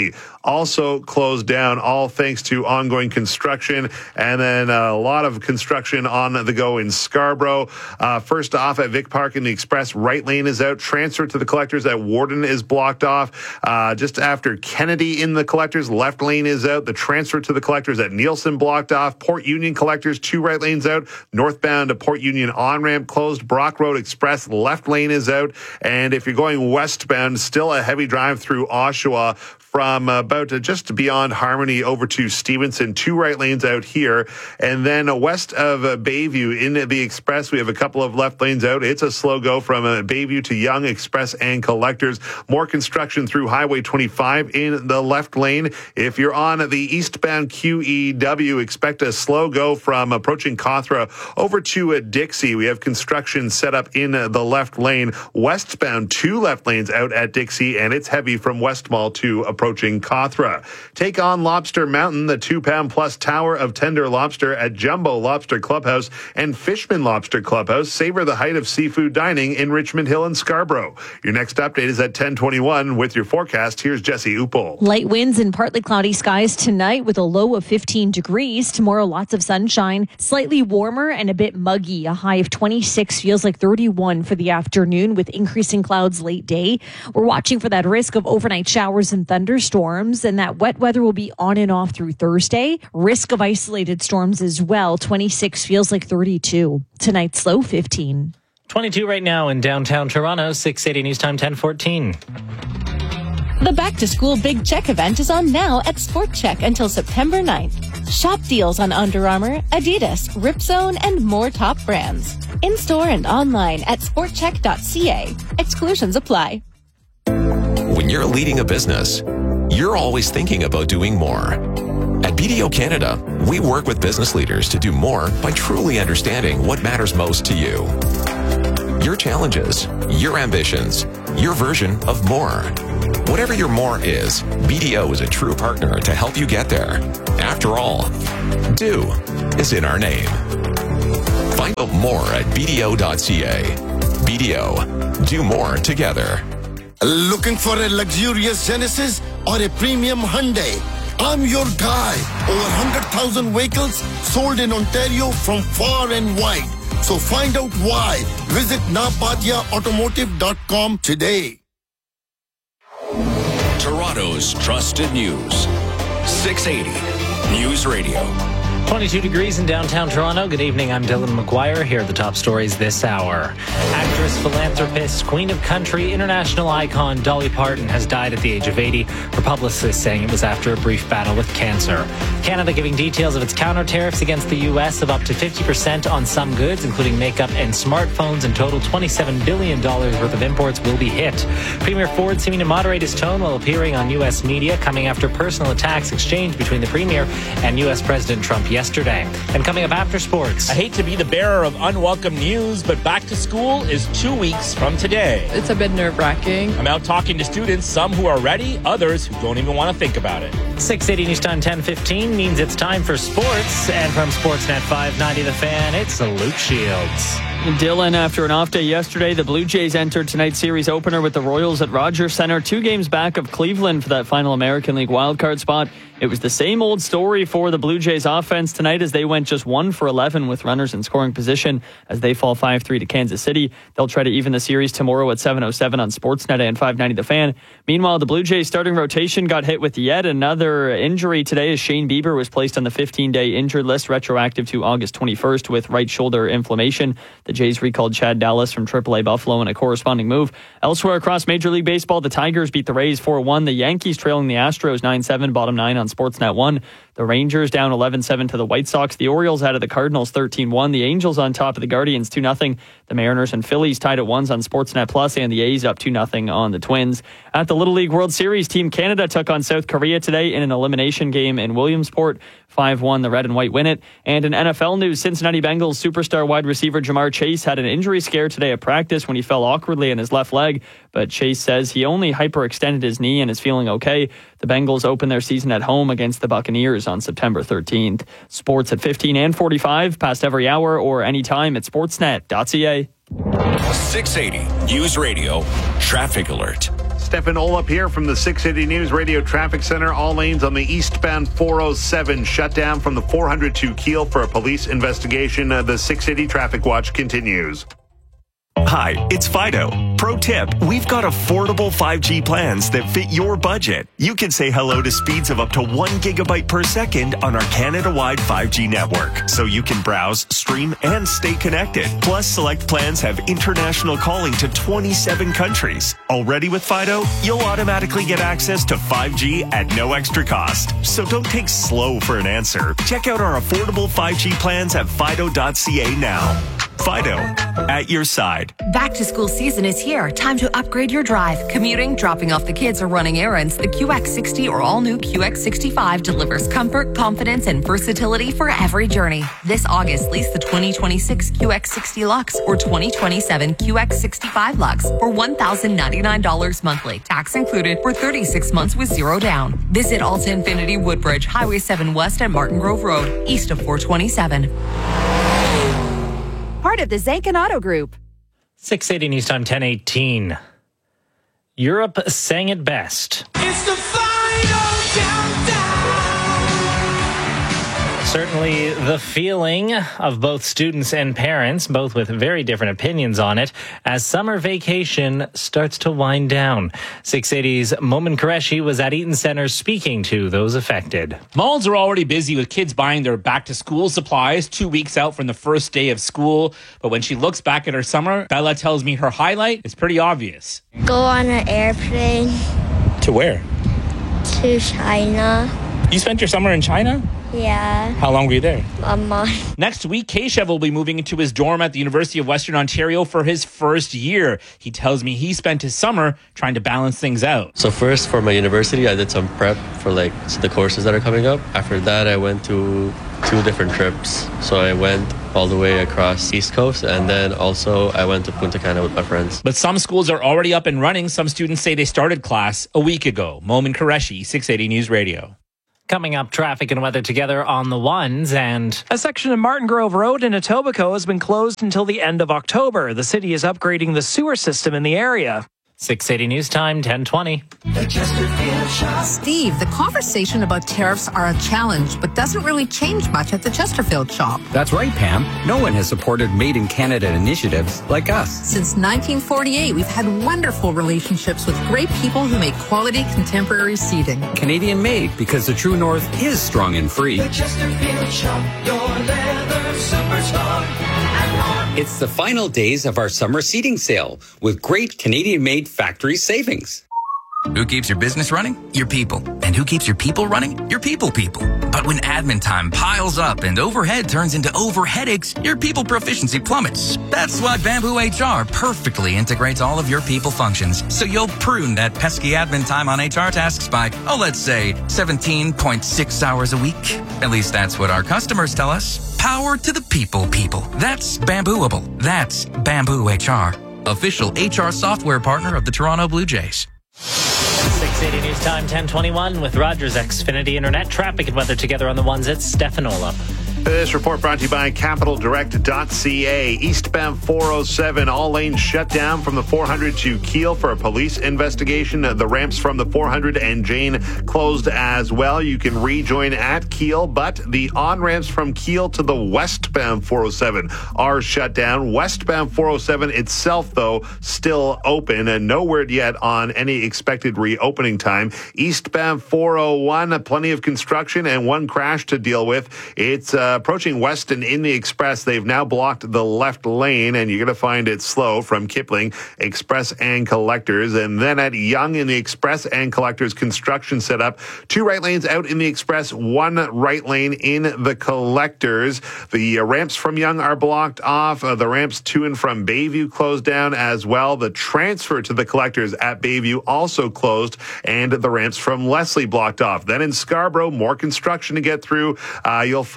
also closed down, all thanks to ongoing construction. And then a lot of construction on the go in Scarborough. First off, at Vic Park in the Express, right lane is out. Transfer to the collectors at Warden is blocked off. Just after Kennedy in the collectors, left lane is out. The transfer to the collectors at Nielsen blocked off. Port Union collectors, 2 right lanes out. Northbound to Port Union on-ramp closed. Brock Road Express, left lane is out. And if you're going westbound, still a heavy drive through Oshawa from about just beyond Harmony over to Stevenson, 2 right lanes out here. And then west of Bayview in the Express, we have a couple of left lanes out. It's a slow go from Bayview to Yonge Express and collectors. More construction through Highway 25 in the left lane. If you're on the eastbound QEW, expect a slow go from approaching Cawthra over to Dixie. We have construction set up in the left lane. Westbound, 2 left lanes out at Dixie, and it's heavy from West Mall to approaching Cawthra. Take on Lobster Mountain, the 2-pound-plus tower of tender lobster at Jumbo Lobster Clubhouse and Fishman Lobster Clubhouse. Savor the height of seafood dining in Richmond Hill and Scarborough. Your next update is at 10:21 with your forecast. Here's Jesse Upel. Light winds and partly cloudy skies tonight with a low of 15 degrees. Tomorrow, lots of sunshine, slightly warmer and a bit muggy. A high of 26 feels like 31 for the afternoon with increasing clouds late day. We're watching for that risk of overnight showers and thunderstorms, and that wet weather will be on and off through Thursday. Risk of isolated storms as well. 26 feels like 32. Tonight's low 15. 22 right now in downtown Toronto, 680 News Time 10:14. The Back to School Big Check event is on now at Sport Check until September 9th. Shop deals on Under Armour, Adidas, Ripzone, and more top brands. In-store and online at sportcheck.ca. Exclusions apply. When you're leading a business, you're always thinking about doing more. At BDO Canada, we work with business leaders to do more by truly understanding what matters most to you. Your challenges, your ambitions, your version of more. Whatever your more is, BDO is a true partner to help you get there. After all, do is in our name. Find out more at BDO.ca. BDO, do more together. Looking for a luxurious Genesis or a premium Hyundai? I'm your guy. Over 100,000 vehicles sold in Ontario from far and wide. So find out why. Visit napatiaautomotive.com today. Toronto's trusted news. 680 News Radio. 22 degrees in downtown Toronto. Good evening. I'm Dylan McGuire. Here are the top stories this hour. Actress, philanthropist, queen of country, international icon Dolly Parton has died at the age of 80. Her publicist saying it was after a brief battle with cancer. Canada giving details of its counter tariffs against the U.S. of up to 50% on some goods, including makeup and smartphones. In total, $27 billion worth of imports will be hit. Premier Ford seeming to moderate his tone while appearing on U.S. media, coming after personal attacks exchanged between the Premier and U.S. President Trump yesterday. And coming up after sports. I hate to be the bearer of unwelcome news, but back to school is 2 weeks from today. It's a bit nerve-wracking. I'm out talking to students, some who are ready, others who don't even want to think about it. 680 News Time 10:15 means it's time for sports. And from Sportsnet 590 The Fan, it's Luke Shields. Dylan, after an off day yesterday, the Blue Jays entered tonight's series opener with the Royals at Rogers Centre, 2 games back of Cleveland for that final American League wildcard spot. It was the same old story for the Blue Jays offense tonight as they went just 1 for 11 with runners in scoring position as they fall 5-3 to Kansas City. They'll try to even the series tomorrow at 7:07 on Sportsnet and 590 The Fan. Meanwhile, the Blue Jays starting rotation got hit with yet another injury today as Shane Bieber was placed on the 15-day injured list retroactive to August 21st with right shoulder inflammation. The Jays recalled Chad Dallas from AAA Buffalo in a corresponding move. Elsewhere across Major League Baseball, the Tigers beat the Rays 4-1. The Yankees trailing the Astros 9-7, bottom 9 on Sportsnet 1. The Rangers down 11-7 to the White Sox. The Orioles out of the Cardinals 13-1. The Angels on top of the Guardians 2-0. The Mariners and Phillies tied at 1s on Sportsnet Plus, and the A's up 2-0 on the Twins. At the Little League World Series, Team Canada took on South Korea today in an elimination game in Williamsport. 5-1, the red and white win it. And in NFL news, Cincinnati Bengals superstar wide receiver Jamar Chase had an injury scare today at practice when he fell awkwardly on his left leg, but Chase says he only hyperextended his knee and is feeling okay. The Bengals open their season at home against the Buccaneers on September 13th. Sports at 15 and 45, past every hour or anytime at sportsnet.ca. 680 News Radio Traffic Alert. Stefan Olap here from the 680 News Radio Traffic Center. All lanes on the eastbound 407 shut down from the 400 to Kiel for a police investigation. The 680 Traffic Watch continues. Hi, it's Fido. Pro tip, we've got affordable 5G plans that fit your budget. You can say hello to speeds of up to 1 gigabyte per second on our Canada-wide 5G network, so you can browse, stream, and stay connected. Plus, select plans have international calling to 27 countries. Already with Fido, you'll automatically get access to 5G at no extra cost. So don't take slow for an answer. Check out our affordable 5G plans at fido.ca now. Fido, at your side. Back to school season is here. Time to upgrade your drive. Commuting, dropping off the kids, or running errands. The QX60 or all-new QX65 delivers comfort, confidence, and versatility for every journey. This August, lease the 2026 QX60 Lux or 2027 QX65 Lux for $1,099 monthly. Tax included for 36 months with zero down. Visit Alta Infinity Woodbridge, Highway 7 West at Martin Grove Road, east of 427. Part of the Zankin Auto Group. 680 News Time 10:18. Europe sang it best. It's the final countdown. Certainly the feeling of both students and parents, both with very different opinions on it, as summer vacation starts to wind down. 680's Momin Qureshi was at Eaton Center speaking to those affected. Malls are already busy with kids buying their back-to-school supplies 2 weeks out from the first day of school. But when she looks back at her summer, Bella tells me her highlight is pretty obvious. Go on an airplane. To where? To China. You spent your summer in China? Yeah. How long were you there? A month. Next week, Keshav will be moving into his dorm at the University of Western Ontario for his first year. He tells me he spent his summer trying to balance things out. So first, for my university, I did some prep for the courses that are coming up. After that, I went to 2 different trips. So I went all the way across East Coast, and then also I went to Punta Cana with my friends. But some schools are already up and running. Some students say they started class a week ago. Momin Qureshi, 680 News Radio. Coming up, traffic and weather together on the ones, and a section of Martin Grove Road in Etobicoke has been closed until the end of October. The city is upgrading the sewer system in the area. 680 News Time, 10:20. Steve, the conversation about tariffs are a challenge, but doesn't really change much at the Chesterfield shop. That's right, Pam. No one has supported Made in Canada initiatives like us. Since 1948, we've had wonderful relationships with great people who make quality contemporary seating. Canadian made, because the true north is strong and free. The Chesterfield shop, your leather superstar. It's the final days of our summer seating sale with great Canadian-made factory savings. Who keeps your business running? Your people. And who keeps your people running? Your people. But when admin time piles up and overhead turns into overheadaches, your people proficiency plummets. That's why Bamboo HR perfectly integrates all of your people functions, so you'll prune that pesky admin time on HR tasks by, let's say, 17.6 hours a week. At least that's what our customers tell us. Power to the people. That's Bambooable. That's Bamboo HR. Official HR software partner of the Toronto Blue Jays. 680 News Time, 10:21 with Rogers Xfinity Internet. Traffic and weather together on the ones at Stefan Olap. This report brought to you by CapitalDirect.ca. Eastbound 407, all lanes shut down from the 400 to Kiel for a police investigation. The ramps from the 400 and Jane closed as well. You can rejoin at Kiel, but the on-ramps from Kiel to the westbound 407 are shut down. Westbound 407 itself, though, still open, and no word yet on any expected reopening time. Eastbound 401, plenty of construction and one crash to deal with. It's approaching Weston in the Express. They've now blocked the left lane, and you're going to find it slow from Kipling, Express and Collectors. And then at Yonge in the Express and Collectors, construction set up. 2 right lanes out in the Express, 1 right lane in the Collectors. The ramps from Yonge are blocked off. The ramps to and from Bayview closed down as well. The transfer to the Collectors at Bayview also closed, and the ramps from Leslie blocked off. Then in Scarborough, more construction to get through. You'll find in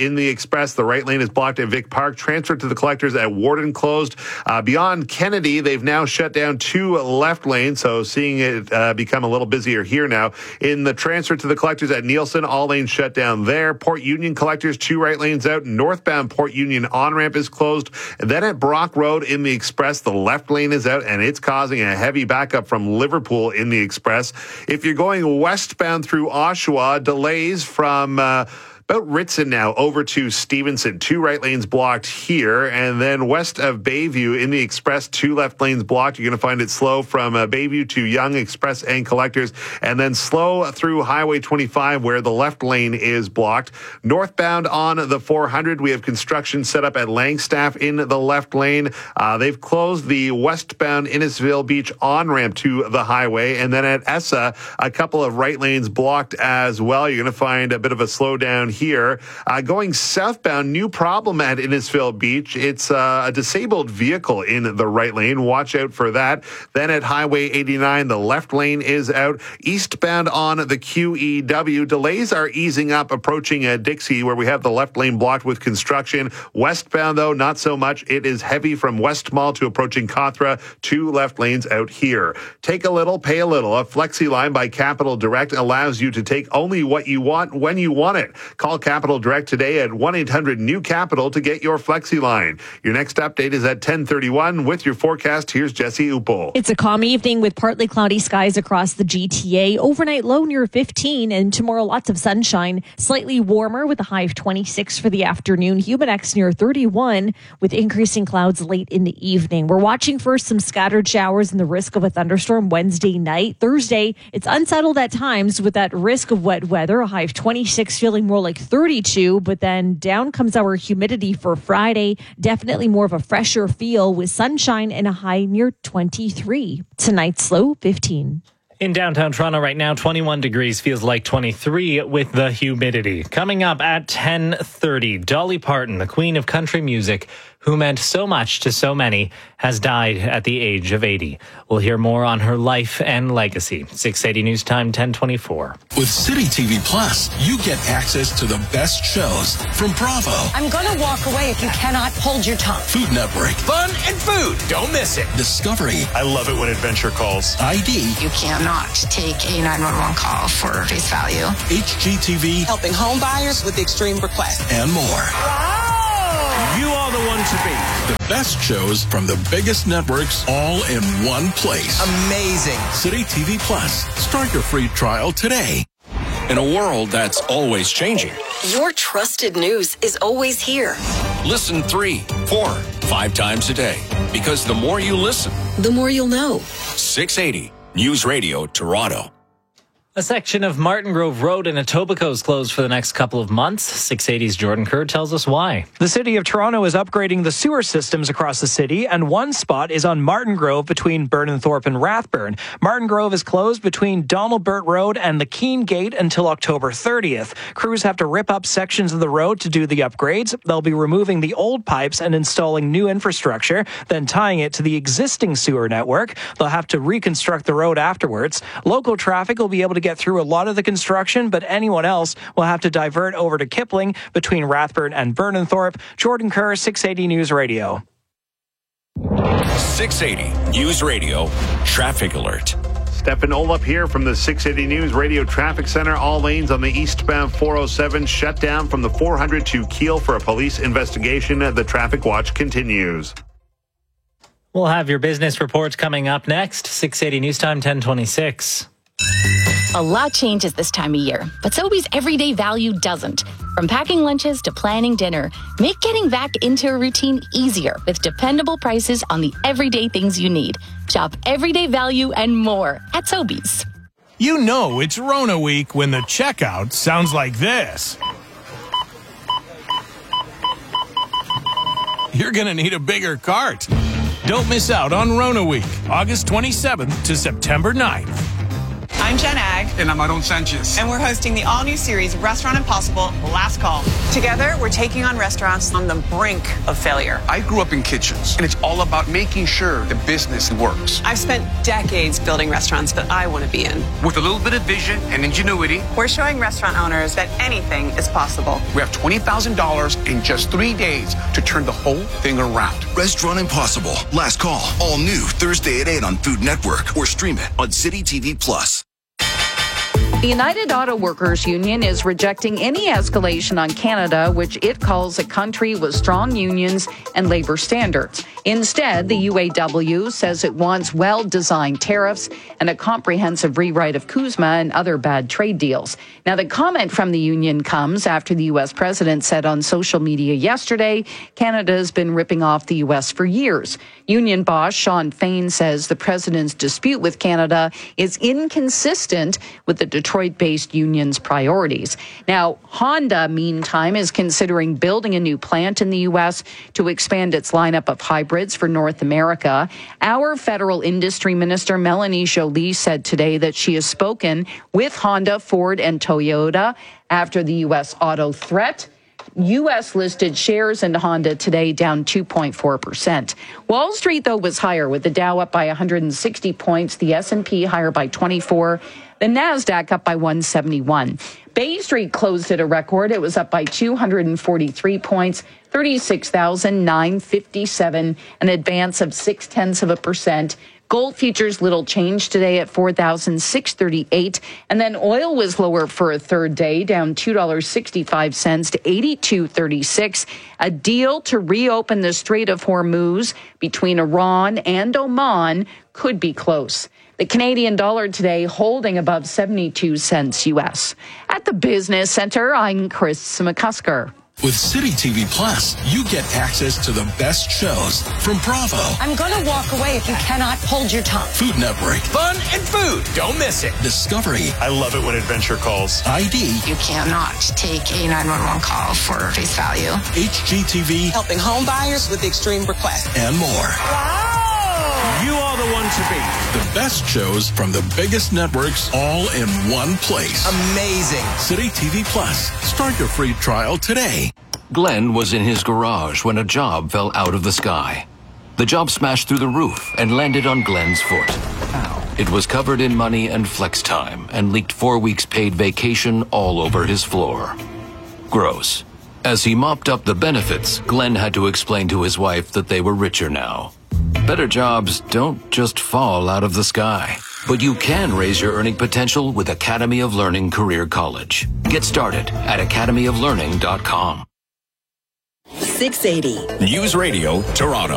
in the Express. The right lane is blocked at Vic Park. Transfer to the collectors at Warden closed. Beyond Kennedy, they've now shut down 2 left lanes, so seeing it become a little busier here now. In the transfer to the collectors at Nielsen, all lanes shut down there. Port Union collectors, 2 right lanes out. Northbound Port Union on-ramp is closed. And then at Brock Road in the Express, the left lane is out, and it's causing a heavy backup from Liverpool in the Express. If you're going westbound through Oshawa, delays from about Ritson now over to Stevenson. 2 right lanes blocked here. And then west of Bayview in the Express, 2 left lanes blocked. You're going to find it slow from Bayview to Yonge Express and Collectors. And then slow through Highway 25 where the left lane is blocked. Northbound on the 400, we have construction set up at Langstaff in the left lane. They've closed the westbound Innisfil Beach on-ramp to the highway. And then at ESSA, a couple of right lanes blocked as well. You're going to find a bit of a slowdown here. Going southbound, new problem at Innisfil Beach. It's a disabled vehicle in the right lane. Watch out for that. Then at Highway 89, the left lane is out. Eastbound on the QEW, delays are easing up approaching Dixie, where we have the left lane blocked with construction. Westbound, though, not so much. It is heavy from West Mall to approaching Cothra. 2 left lanes out here. Take a little, pay a little. A flexi line by Capital Direct allows you to take only what you want when you want it. Call Capital Direct today at 1-800-NEW-CAPITAL to get your flexi line. Your next update is at 10:31. With your forecast, here's Jesse Upel. It's a calm evening with partly cloudy skies across the GTA. Overnight low near 15, and tomorrow lots of sunshine. Slightly warmer with a high of 26 for the afternoon. Humidex near 31 with increasing clouds late in the evening. We're watching for some scattered showers and the risk of a thunderstorm Wednesday night. Thursday, it's unsettled at times with that risk of wet weather. A high of 26, feeling more like 32, but then down comes our humidity for Friday. Definitely more of a fresher feel with sunshine and a high near 23. Tonight's low 15. In downtown Toronto right now, 21 degrees, feels like 23 with the humidity. Coming up at 10:30, Dolly Parton, the queen of country music, who meant so much to so many, has died at the age of 80. We'll hear more on her life and legacy. 680 News Time, 10:24. With City TV Plus, you get access to the best shows from Bravo, I'm going to walk away if you cannot hold your tongue. Food Network, Fun and food. Don't miss it. Discovery. I love it when Adventure calls. ID. You cannot take a 911 call for face value. HGTV. Helping home buyers with extreme requests. And more. Wow! You are the one to beat. The best shows from the biggest networks all in one place. Amazing. City TV Plus. Start your free trial today. In a world that's always changing, your trusted news is always here. Listen 3, 4, 5 times a day. Because the more you listen, the more you'll know. 680 News Radio Toronto. A section of Martin Grove Road in Etobicoke is closed for the next couple of months. 680's Jordan Kerr tells us why. The City of Toronto is upgrading the sewer systems across the city, and one spot is on Martin Grove between Burnenthorpe and Rathburn. Martin Grove is closed between Donald Burt Road and the Keene Gate until October 30th. Crews have to rip up sections of the road to do the upgrades. They'll be removing the old pipes and installing new infrastructure, then tying it to the existing sewer network. They'll have to reconstruct the road afterwards. Local traffic will be able to get through a lot of the construction, but anyone else will have to divert over to Kipling between Rathburn and Burnenthorpe. Jordan Kerr, 680 News Radio. 680 News Radio Traffic Alert. Stefan Olaf here from the 680 News Radio Traffic Center. All lanes on the eastbound 407 shut down from the 400 to Keele for a police investigation. The traffic watch continues. We'll have your business reports coming up next. 680 News Time, 10:26. A lot changes this time of year, but Sobeys Everyday Value doesn't. From packing lunches to planning dinner, make getting back into a routine easier with dependable prices on the everyday things you need. Shop Everyday Value and more at Sobeys. You know it's Rona week when the checkout sounds like this. You're going to need a bigger cart. Don't miss out on Rona week, August 27th to September 9th. I'm Jen Ag. And I'm Aaron Sanchez. And we're hosting the all-new series, Restaurant Impossible, Last Call. Together, we're taking on restaurants on the brink of failure. I grew up in kitchens, and it's all about making sure the business works. I've spent decades building restaurants that I want to be in. With a little bit of vision and ingenuity, we're showing restaurant owners that anything is possible. We have $20,000 in just 3 days to turn the whole thing around. Restaurant Impossible, Last Call, all new Thursday at 8 on Food Network, or stream it on City TV Plus. The United Auto Workers Union is rejecting any escalation on Canada, which it calls a country with strong unions and labor standards. Instead, the UAW says it wants well-designed tariffs and a comprehensive rewrite of CUSMA and other bad trade deals. Now, the comment from the union comes after the U.S. president said on social media yesterday, Canada has been ripping off the U.S. for years. Union boss Sean Fain says the president's dispute with Canada is inconsistent with the Detroit-based union's priorities. Now, Honda, meantime, is considering building a new plant in the U.S. to expand its lineup of hybrids for North America. Our federal industry minister, Melanie Joly, said today that she has spoken with Honda, Ford, and Toyota after the U.S. auto threat. U.S.-listed shares in Honda today down 2.4%. Wall Street, though, was higher, with the Dow up by 160 points, the S&P higher by 24, the NASDAQ up by 171. Bay Street closed at a record. It was up by 243 points, 36,957, an advance of 0.6%. Gold futures little change today at $4,638. And then oil was lower for a third day, down $2.65 to $82.36. A deal to reopen the Strait of Hormuz between Iran and Oman could be close. The Canadian dollar today holding above 72 cents U.S. At the Business Center, I'm Chris McCusker. With City TV Plus, you get access to the best shows from Bravo. I'm going to walk away if you cannot hold your tongue. Food Network. Fun and food. Don't miss it. Discovery. I love it when adventure calls. ID. You cannot take a 911 call for face value. HGTV. Helping home buyers with extreme requests. And more. Wow! You are the one to beat. The best shows from the biggest networks all in one place. Amazing. City TV Plus. Start your free trial today. Glenn was in his garage when a job fell out of the sky. The job smashed through the roof and landed on Glenn's foot. Ow. It was covered in money and flex time and leaked 4 weeks paid vacation all over his floor. Gross. As he mopped up the benefits, Glenn had to explain to his wife that they were richer now. Better jobs don't just fall out of the sky. But you can raise your earning potential with Academy of Learning Career College. Get started at academyoflearning.com. 680. News Radio, Toronto.